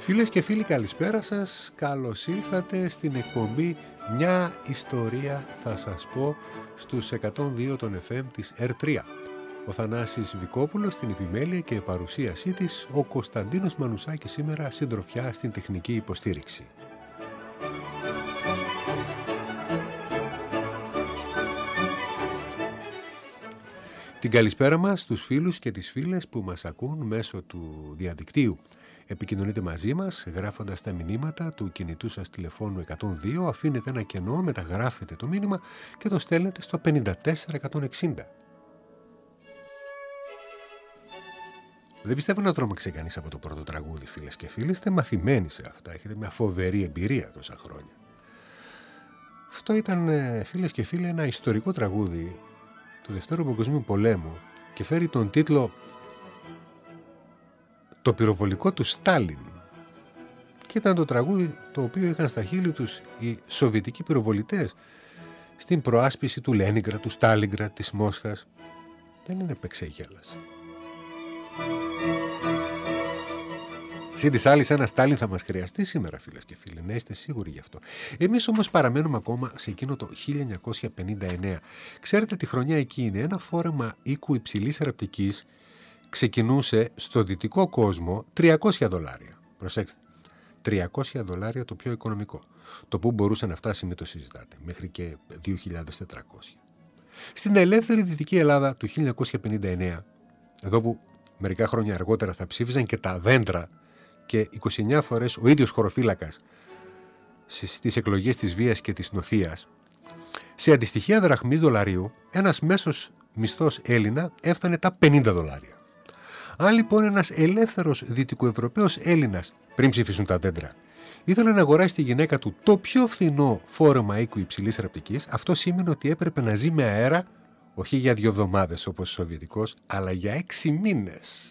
Φίλες και φίλοι, καλησπέρα σας. Καλώς ήλθατε στην εκπομπή «Μια ιστορία θα σας πω» στους 102 των FM της R3. Ο Θανάσης Βικόπουλος στην επιμέλεια και παρουσίασή της, ο Κωνσταντίνος Μανουσάκης σήμερα συντροφιά στην τεχνική υποστήριξη. Την καλησπέρα μας στους φίλους και τις φίλες που μας ακούν μέσω του διαδικτύου. Επικοινωνείτε μαζί μας γράφοντας τα μηνύματα του κινητού σας τηλεφώνου 102, αφήνετε ένα κενό, μεταγράφετε το μήνυμα και το στέλνετε στο 54160. Δεν πιστεύω να τρόμαξε κανείς από το πρώτο τραγούδι, φίλες και φίλοι. Είστε μαθημένοι σε αυτά, έχετε μια φοβερή εμπειρία τόσα χρόνια. Αυτό ήταν, φίλες και φίλοι, ένα ιστορικό τραγούδι του Δευτέρου Παγκοσμίου Πολέμου και φέρει τον τίτλο «Το πυροβολικό του Στάλιν». Και ήταν το τραγούδι το οποίο είχαν στα χείλη τους οι σοβιετικοί πυροβολητές στην προάσπιση του Λένιγκραντ, του Στάλινγκραντ, της Μόσχας. Δεν είναι πεξέγελας. Συν της άλλης, ένα Στάλιν θα μας χρειαστεί σήμερα, φίλες και φίλοι, να είστε σίγουροι γι' αυτό. Εμείς όμως παραμένουμε ακόμα σε εκείνο το 1959. Ξέρετε, τη χρονιά εκείνη ένα φόρεμα οίκου υψηλής ραπτικής ξεκινούσε στο δυτικό κόσμο $300. Προσέξτε, $300 το πιο οικονομικό. Το που μπορούσε να φτάσει μην το συζητάτε, μέχρι και 2.400. Στην ελεύθερη Δυτική Ελλάδα του 1959, εδώ που μερικά χρόνια αργότερα θα ψήφιζαν και τα δέντρα και 29 φορές ο ίδιος χωροφύλακας στις εκλογές της Βίας και της Νοθείας, σε αντιστοιχεία δραχμής δολαρίου, ένας μέσος μισθός Έλληνα έφτανε τα $50. Αν λοιπόν ένας ελεύθερος δυτικοευρωπαίος Έλληνας, πριν ψηφίσουν τα δέντρα, ήθελε να αγοράσει τη γυναίκα του το πιο φθηνό φόρεμα οίκου υψηλής ραπτικής, αυτό σήμαινε ότι έπρεπε να ζει με αέρα, όχι για 2 εβδομάδες όπως ο Σοβιετικός, αλλά για 6 μήνες.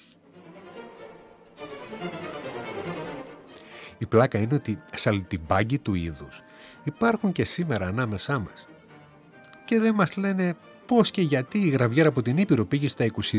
Η πλάκα είναι ότι σαλτιμπάγκοι του είδους υπάρχουν και σήμερα ανάμεσά μας. Και δεν μας λένε πώς και γιατί η γραβιέρα από την Ήπειρο πήγε στα